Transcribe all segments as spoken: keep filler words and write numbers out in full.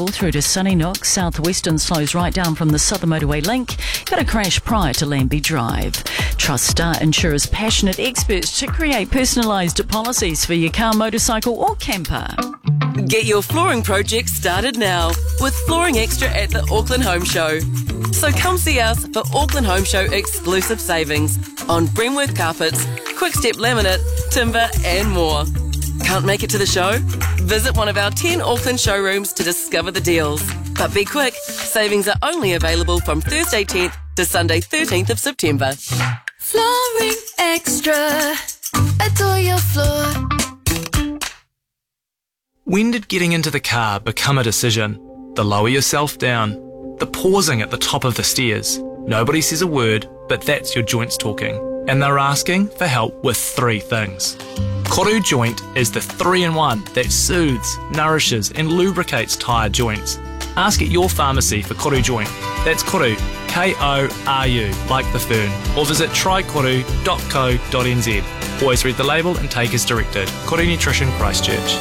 level through to Sunny Nook. Southwestern slows right down from the Southern Motorway link. Got a crash prior to Lambie Drive. Trust Star Insurer's passionate experts to create personalised policies for your car, motorcycle or camper. Get your flooring project started now with Flooring Extra at the Auckland Home Show. So come see us for Auckland Home Show exclusive savings on Bremworth carpets, Quickstep laminate, timber and more. Can't make it to the show? Visit one of our ten Auckland showrooms to discover the deals. But be quick, savings are only available from Thursday tenth to Sunday thirteenth of September. Flooring Extra. Adore your floor. When did getting into the car become a decision? The lower yourself down, the pausing at the top of the stairs. Nobody says a word, but that's your joints talking. And they're asking for help with three things. Koru Joint is the three-in-one that soothes, nourishes and lubricates tired joints. Ask at your pharmacy for Koru Joint. That's Koru, K O R U, like the fern. Or visit try koru dot co dot n z. Always read the label and take as directed. Koru Nutrition, Christchurch.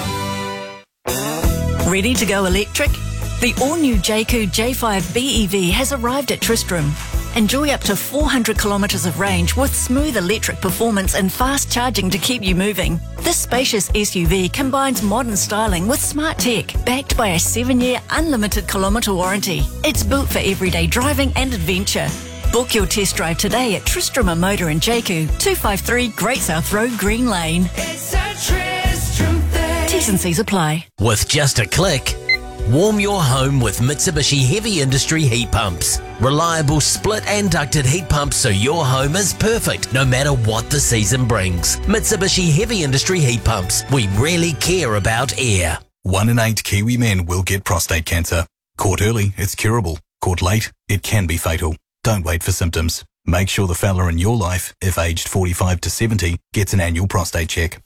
Ready to go electric? The all-new Jayco J five B E V has arrived at Tristram. Enjoy up to four hundred kilometres of range with smooth electric performance and fast charging to keep you moving. This spacious S U V combines modern styling with smart tech, backed by a seven-year unlimited kilometre warranty. It's built for everyday driving and adventure. Book your test drive today at Tristram Motor in Jayco, two fifty-three Great South Road, Green Lane. It's a Tristram thing. T's and C's apply. With just a click, warm your home with Mitsubishi Heavy Industry heat pumps. Reliable split and ducted heat pumps so your home is perfect no matter what the season brings. Mitsubishi Heavy Industry heat pumps. We really care about air. One in eight Kiwi men will get prostate cancer. Caught early, it's curable. Caught late, it can be fatal. Don't wait for symptoms. Make sure the fella in your life, if aged forty-five to seventy, gets an annual prostate check.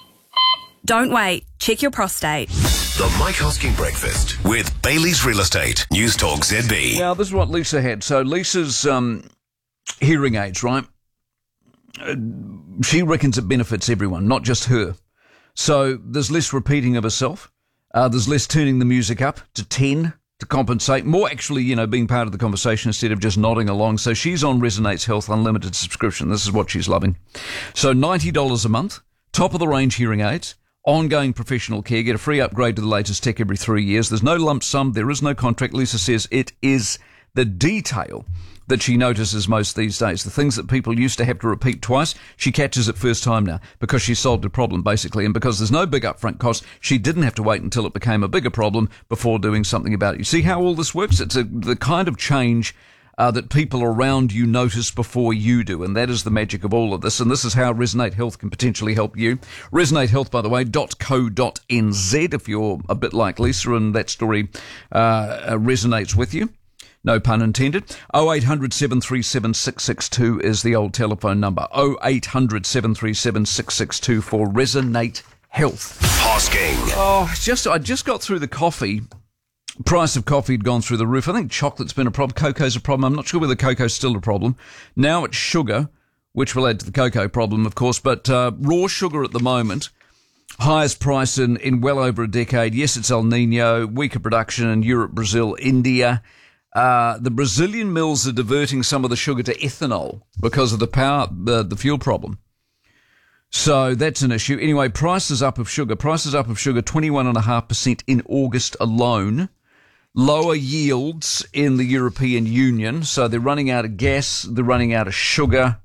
Don't wait. Check your prostate. The Mike Hosking Breakfast with Bailey's Real Estate. News Talk Z B. Now, this is what Lisa had. So Lisa's um, hearing aids, right? Uh, she reckons it benefits everyone, not just her. So there's less repeating of herself. Uh, there's less turning the music up to ten to compensate. More actually, you know, being part of the conversation instead of just nodding along. So she's on Resonates Health Unlimited subscription. This is what she's loving. So ninety dollars a month, top of the range hearing aids. Ongoing professional care. Get a free upgrade to the latest tech every three years. There's no lump sum. There is no contract. Lisa says it is the detail that she notices most these days. The things that people used to have to repeat twice, she catches it first time now because she solved a problem, basically. And because there's no big upfront cost, she didn't have to wait until it became a bigger problem before doing something about it. You see how all this works? It's a, the kind of change Uh, that people around you notice before you do, and that is the magic of all of this, and this is how Resonate Health can potentially help you. Resonate Health, by the way, .co.nz if you're a bit like Lisa and that story uh, resonates with you. No pun intended. oh eight hundred, seven three seven, six six two is the old telephone number. oh eight hundred, seven three seven, six six two for Resonate Health. Hosking. Oh, just I just got through the coffee. Price of coffee had gone through the roof. I think chocolate's been a problem. Cocoa's a problem. I'm not sure whether cocoa's still a problem. Now it's sugar, which will add to the cocoa problem, of course. But uh, raw sugar at the moment, highest price in, in well over a decade. Yes, it's El Nino, weaker production in Europe, Brazil, India. Uh, the Brazilian mills are diverting some of the sugar to ethanol because of the power, uh, the fuel problem. So that's an issue. Anyway, prices up of sugar. Prices up of sugar, twenty-one point five percent in August alone. Lower yields in the European Union. So they're running out of gas. They're running out of sugar.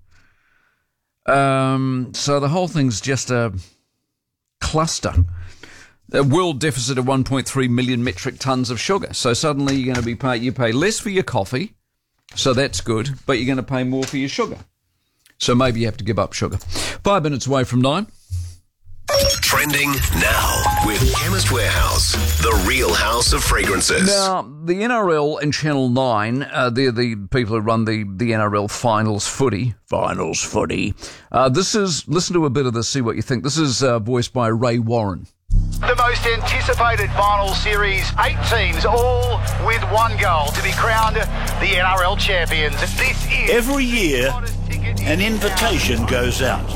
Um, so the whole thing's just a cluster. A world deficit of one point three million metric tonnes of sugar. So suddenly you're going to be pay, you pay less for your coffee. So that's good. But you're going to pay more for your sugar. So maybe you have to give up sugar. Five minutes away from nine. Trending now with Chemist Warehouse, the real house of fragrances. Now, the N R L and Channel nine, uh, they're the people who run the, the N R L Finals footy. Finals footy. Uh, this is, listen to a bit of this, see what you think. This is uh, voiced by Ray Warren. The most anticipated final series, eight teams, all with one goal, to be crowned the N R L champions. This is every year, an invitation goes out.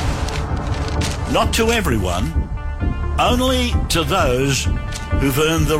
Not to everyone, only to those who've earned the